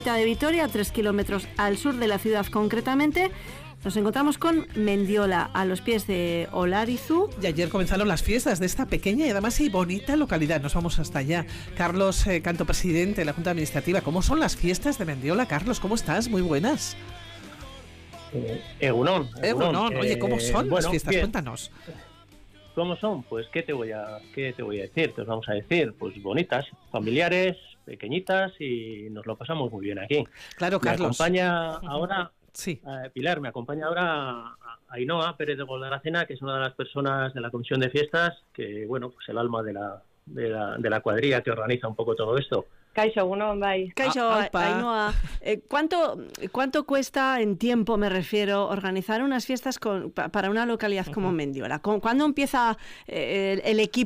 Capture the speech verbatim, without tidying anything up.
de Vitoria, tres kilómetros al sur de la ciudad concretamente. Nos encontramos con Mendiola, a los pies de Olarizu. Y ayer comenzaron las fiestas de esta pequeña y además y bonita localidad. Nos vamos hasta allá. Carlos eh, Canto, presidente de la Junta Administrativa. ¿Cómo son las fiestas de Mendiola? Carlos, ¿cómo estás? Muy buenas. Eh, Egunon. Egunon. Oye, ¿cómo son eh, las bueno, fiestas? bien. Cuéntanos. ¿Cómo son? Pues, ¿qué te voy a qué te voy a decir? Te os vamos a decir, pues bonitas, familiares, pequeñitas y nos lo pasamos muy bien aquí. Claro, me Carlos. acompaña ahora, sí. eh, Pilar, me acompaña ahora Ainhoa Pérez de Goldaracena, que es una de las personas de la Comisión de Fiestas, que, bueno, pues el alma de la, de la, de la cuadrilla que organiza un poco todo esto. Kaixo, uno, bai. Kaixo, Ah, Ainhoa, eh, ¿cuánto, ¿cuánto cuesta en tiempo, me refiero, organizar unas fiestas con, pa, para una localidad como Mendiola? ¿Cuándo empieza eh, el, el equipo